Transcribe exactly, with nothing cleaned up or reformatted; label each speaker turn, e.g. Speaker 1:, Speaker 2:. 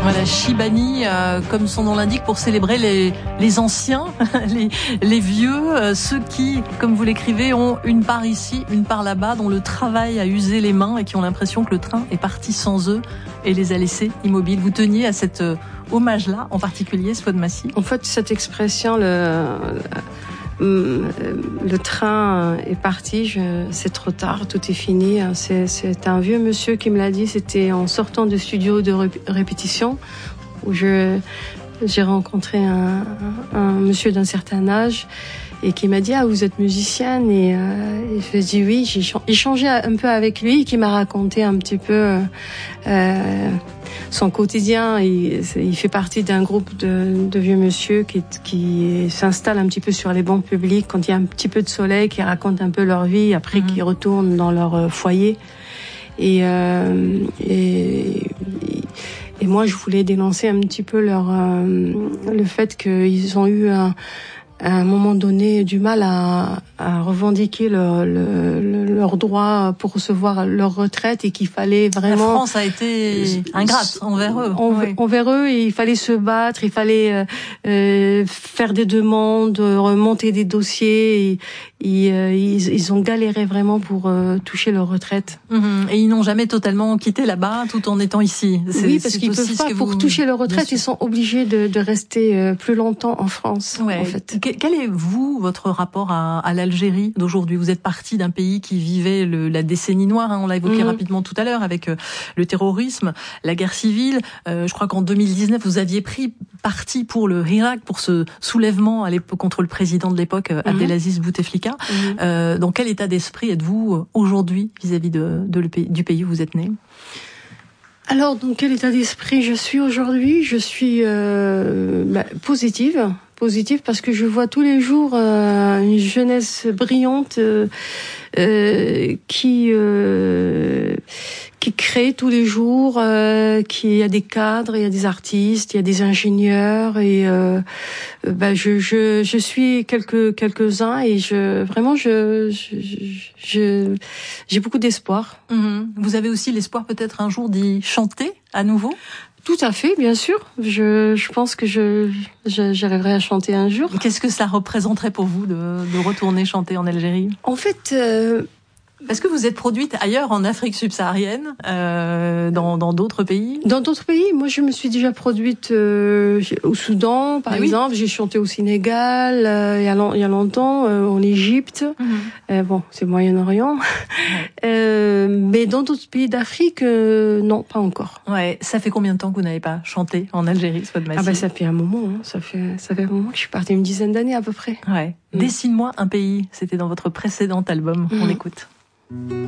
Speaker 1: Voilà, Chibani, euh, comme son nom l'indique, pour célébrer les, les anciens, les, les vieux, euh, ceux qui, comme vous l'écrivez, ont une part ici, une part là-bas, dont le travail a usé les mains et qui ont l'impression que le train est parti sans eux et les a laissés immobiles. Vous teniez à cet euh, hommage-là, en particulier, Swad Massi?
Speaker 2: En fait, cette expression, le, le, le train est parti, je, c'est trop tard, tout est fini. C'est, c'est un vieux monsieur qui me l'a dit, c'était en sortant du studio de répétition où je, j'ai rencontré un, un monsieur d'un certain âge et qui m'a dit « Ah, vous êtes musicienne ?» et, euh, et je lui ai dit « Oui ». J'ai échangé un peu avec lui et qui m'a raconté un petit peu euh, son quotidien. Il, il fait partie d'un groupe de, de vieux monsieur qui, qui s'installe un petit peu sur les bancs publics quand il y a un petit peu de soleil, qui racontent un peu leur vie, après mmh. qui retournent dans leur foyer. Et, euh, et, et moi, je voulais dénoncer un petit peu leur, euh, le fait qu'ils ont eu un... à un moment donné du mal à, à revendiquer leur, leur, leur droit pour recevoir leur retraite et qu'il fallait vraiment...
Speaker 1: La France a été ingrate envers eux.
Speaker 2: En, oui. Envers eux, et il fallait se battre, il fallait euh, euh, faire des demandes, remonter des dossiers. Et, et, euh, ils, ils ont galéré vraiment pour euh, toucher leur retraite.
Speaker 1: Mmh. Et ils n'ont jamais totalement quitté là-bas tout en étant ici.
Speaker 2: C'est, oui, parce qu'ils ne peuvent pas, pour vous... toucher leur retraite, ils sont obligés de, de rester euh, plus longtemps en France,
Speaker 1: ouais.
Speaker 2: en fait.
Speaker 1: Quel est, vous, votre rapport à, à l'Algérie d'aujourd'hui? Vous êtes parti d'un pays qui vivait le, la décennie noire, hein, on l'a évoqué mmh. rapidement tout à l'heure, avec euh, le terrorisme, la guerre civile. Euh, je crois qu'en deux mille dix-neuf, vous aviez pris parti pour le Hirak, pour ce soulèvement à l'époque, contre le président de l'époque, mmh. Abdelaziz Bouteflika. Mmh. Euh, dans quel état d'esprit êtes-vous aujourd'hui vis-à-vis de, de le pays, du pays où vous êtes né?
Speaker 2: Alors, dans quel état d'esprit je suis aujourd'hui? Je suis euh, bah, positive. Positive parce que je vois tous les jours euh, une jeunesse brillante euh, euh, qui euh, qui crée tous les jours, euh, qui il y a des cadres, il y a des artistes, il y a des ingénieurs et euh, bah je je je suis quelques quelques-uns et je vraiment je je, je j'ai beaucoup d'espoir.
Speaker 1: Mmh. Vous avez aussi l'espoir peut-être un jour d'y chanter à nouveau?
Speaker 2: Tout à fait, bien sûr. Je, je pense que je, je, j'arriverai à chanter un jour.
Speaker 1: Qu'est-ce que ça représenterait pour vous de, de retourner chanter en Algérie?
Speaker 2: En fait, euh,
Speaker 1: parce que vous êtes produite ailleurs en Afrique subsaharienne, euh, dans, dans d'autres pays? Dans
Speaker 2: d'autres pays, moi je me suis déjà produite euh, au Soudan, par Mais exemple. Oui. J'ai chanté au Sénégal, euh, il y a, long, il y a longtemps, euh, en Égypte. Mm-hmm. Euh, bon, c'est Moyen-Orient. Ouais. Euh, mais dans d'autres pays d'Afrique, euh, non, pas encore.
Speaker 1: Ouais. Ça fait combien de temps que vous n'avez pas chanté en Algérie, Swad Massi?
Speaker 2: Ah ben ça fait un moment. Hein. Ça fait ça fait un moment que je suis partie, une dizaine d'années à peu près.
Speaker 1: Ouais. Mm. Dessine-moi un pays. C'était dans votre précédent album. Mm. On écoute.